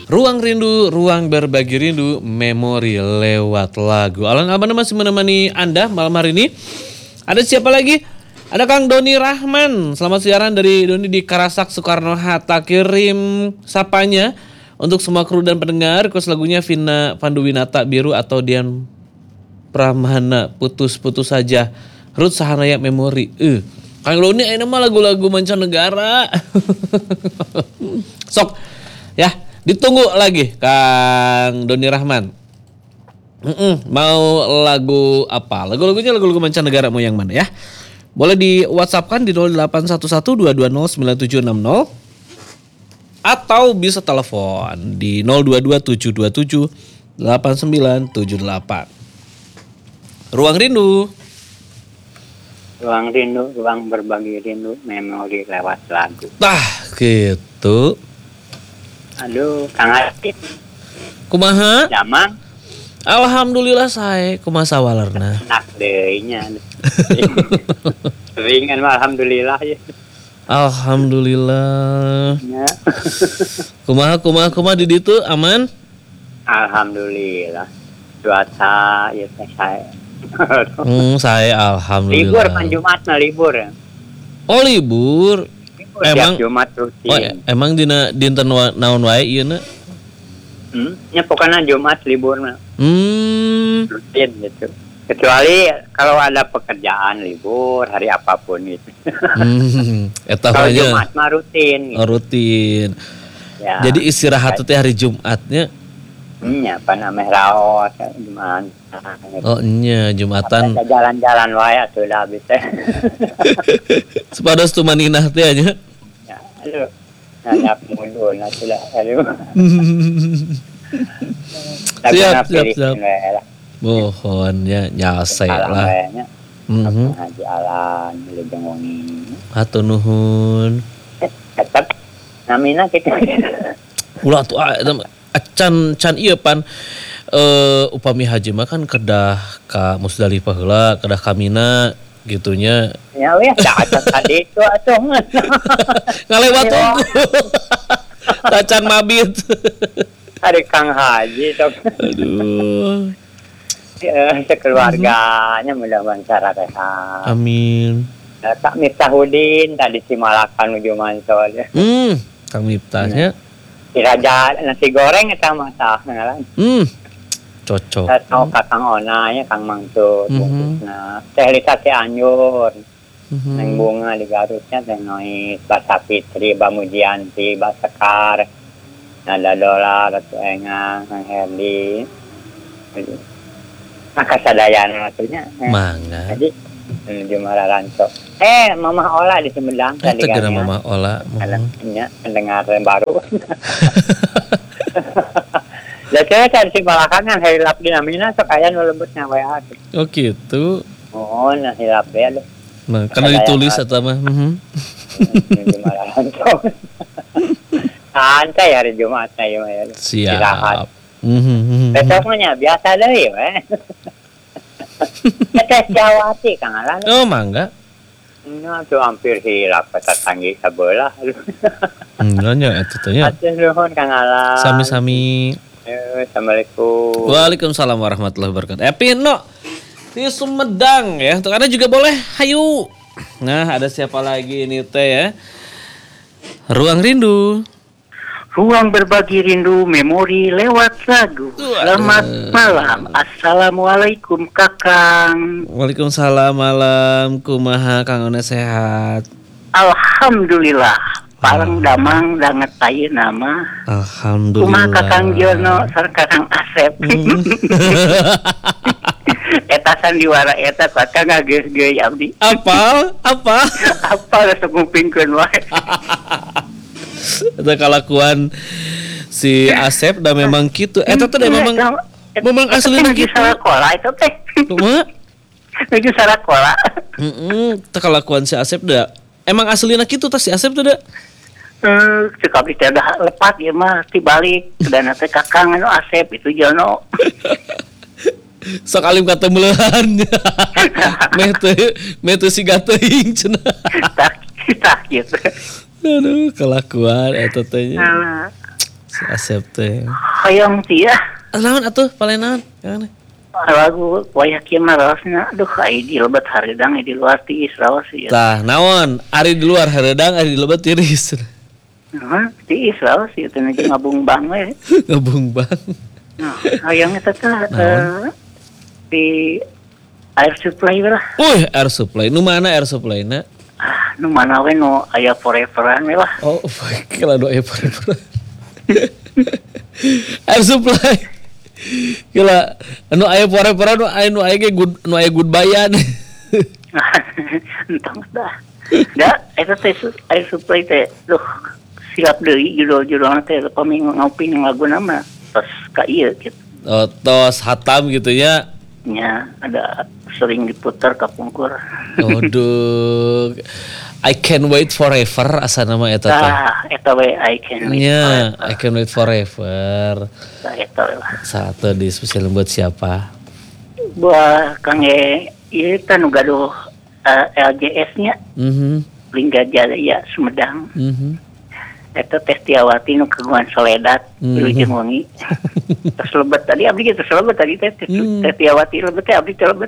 Ruang rindu, ruang berbagi rindu, memori lewat lagu. Alan Abana masih menemani Anda malam hari ini. Ada siapa lagi? Ada Kang Doni Rahman. Selamat siaran dari Doni di Karasak, Soekarno-Hatta. Kirim sapanya untuk semua kru dan pendengar. Request lagunya Vina Panduwinata Biru atau Dian Pramana Putus-Putus Saja. Ruth Sahanaya Memori. Kang Doni ini mah lagu-lagu mancanegara. Sok ya, ditunggu lagi Kang Doni Rahman. Mau lagu apa? Lagu-lagunya lagu-lagu mancanegara mau yang mana ya? Boleh di WhatsApp-kan di 0811-220-9760 atau bisa telepon di 022-727-8978. Ruang rindu. Ruang rindu, ruang berbagi rindu, memori lewat lagu. Gitu. Aduh, Kang Adit. Kumaha? Jamang. Alhamdulillah saya kumaha sawalerna. Enak deui nya. Ringan mah alhamdulillah ya. Alhamdulillah. Ya. Kumaha di ditu aman? Alhamdulillah. Cuaca ya teh saya. Saya alhamdulillah. Libur kan Jumatna libur. Oh libur. Emang Jumat rutin. Oh, emang dinten naon wae ieu na? Ya pokoknya Jumat libur mah. Rutin gitu. Kecuali kalau ada pekerjaan libur hari apapun gitu. Eta kalau aja. Jumat mah rutin. Gitu. Oh, rutin. Ya. Jadi istirahat teh hari Jumatnya. Nya apa namanya raos gimana? Oh nya Jumatan. Jalan-jalan wae atuh da habis teh. Sepados tumaninah teh nya. Ya, aduh. Nanya mundur atuh lah. Aduh. Siap. Mohon ya nyase lah. Haji Alan, Lejeng Wangi. Hatur nuhun. Tetep namina kita. Ulah tuh can ieu pan upami haji mah kan kedah ka Musdalifah heula, kedah ka Mina gitunya. Ya we da tadi itu atuh. Ngalewat unggul. Tacan mabit. Ada Kang Haji sok. Aduh. Sekeluarganya mudah-mudahan secara sehat. Amin. Kak Miftahudin tadi Simalakan menuju Mansol. Kang Miftahnya. Raja nasi goreng eta masak ngaran. Cocok. Tahu Kakang Onanya Kang Mangtut. Nah, Teh Lisa Teh Anjur. Neng bunga di Garutnya Teh Nois, Basa Fitri, Bamujianti, Basekar. Nada Dolar, Ratu Engang, Kang Herdi. Maka sadayana atunya. Mangga. Jadi menuju Mararanto. Mama Ola di Sumedang tadi kan. Tegana Mama Ola. Nya pendengar baru. Lah saya tadi si balakangan hilap di namina sok aya nu lembutna wae atuh. Oh gitu. Oh, nah hilap ya. Nah, karena ditulis eta mah. Menuju Mararanto. Santai hari Jumat ya. Siap. Besoknya biasa deh we. Tes Jawati Kang Alan. Oh mangga. Nah, tuh hampir hilap kata tanggi sebelah. Nanya itu teh ya. Atur nuhun Kang Alan. Sami-sami. Assalamualaikum. Waalaikumsalam warahmatullahi wabarakatuh. Pino di Sumedang ya. Untuk Anda juga boleh. Hayu. Nah, ada siapa lagi ini teh ya? Ruang rindu. Ruang berbagi rindu, memori lewat lagu. Selamat malam. Assalamualaikum Kakang. Waalaikumsalam malam. Kumaha Kang One sehat? Alhamdulillah. Parang damang danget tayu nama. Alhamdulillah. Kumaha Kakang Jono sareng Kakang Asep. Eta sandiwara eta Kakang ngageus-geus abdi. Apa? Apa rasa ngupingkeun wae. Itu kelakuan si Asep dah memang gitu. Eta tuh memang aslinya gitu. Sekolah itu teh. Cuma lagi sekolah. Itu kelakuan si Asep dah. Emang aslinya gitu tas si Asep tuh dah. Cekap di dah lepat ya mah tibalik dan teh Kakang anu Asep itu Jono. Sok alim kata meulehan. Meh teu siga teuing cenah. Tak gitu. Aduh, kelakuan eta teh nya. Nah, Si Asep teh. Hayang tia Naon atuh paling naon? Gimana? lagu wayah kieu mah raosna aduh ai di lebat hareudang di luar tiis raos ieu. Tah, naon? Ari di luar hareudang, ari di lebat tiris. Tiis raos ieu teh ngabung bang we. Ngebung bang. Nah, hayang eta teh di air supply lah. Air supply. Nu mana air supply-na? Nu mana we nu aya foreveran we lah. Oh, kira do air forever. Air supply. Gila, anu aya forever anu aya ge goodbye-an. Entah dah. Da, eta teh air supply teh duh silap deui judul-judulna teh paminggu ngopi yang laguna mah tos ka ieu gitu. Oh, tos hatam gitu ya. Nya ada sering diputar ka pungkur. Aduh. I can wait forever asa nama eta teh. Eta we I can wait Nya, forever. I can wait forever. Eta we lah. Satu di spesial buat siapa? Buah Kang ieu teh nu gaduh LJS-nya Lingga Jaya Sumedang. Eta Testiawati nu kagungan Soledad Wilujeng Wengi. Terus lebet tadi abdi gitu lebet tadi teh Testiawati lebet teh abdi teh lebet.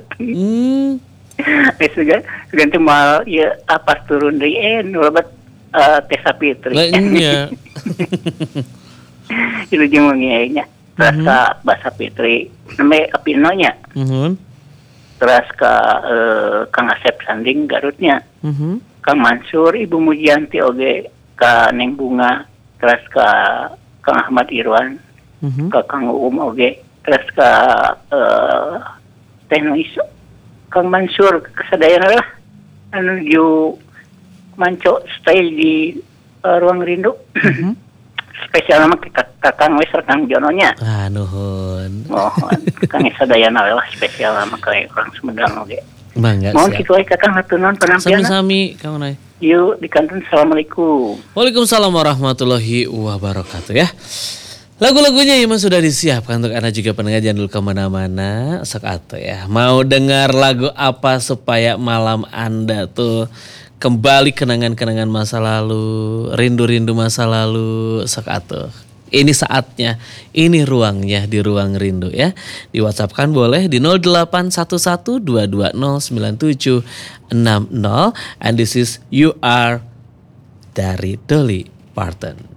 Sudah ganti mal ya apa turun dari lebet Teh Sapitri. Lainnya. Wilujeng Wengi nya. Terus ka Basa Fitri neme apinonya. Terus ka Kang Asep Sanding Garutnya. Kang Mansur Ibu Mujianti oge ka Neng Bunga, terus ka Kang Ahmad Irwan, ka Kang Uum oge, terus ka Teh Noiso, Kang Mansur kesadayana lah, anu ju manco stay di Ruang Rindu, spesial nama Kakang Wes Kang Jononya. Nuhun. Mohon Kang sadayana lah spesial nama kayak orang Sumedang oge. Bangga Mohon siap. kitu aya Kakang hatunan penampilan. Sami-sami Kang Unai. Yuk di kantin assalamualaikum. Waalaikumsalam warahmatullahi wabarakatuh ya. Lagu-lagunya memang sudah disiapkan untuk Anda juga pendengar, jangan dulu kemana-mana. Sok atuh ya. Mau dengar lagu apa supaya malam Anda tuh kembali kenangan-kenangan masa lalu, rindu-rindu masa lalu, sok atuh. Ini saatnya, ini ruangnya di Ruang Rindu ya. Di WhatsApp kan boleh di 081122097660. And this is You Are dari Dolly Parton.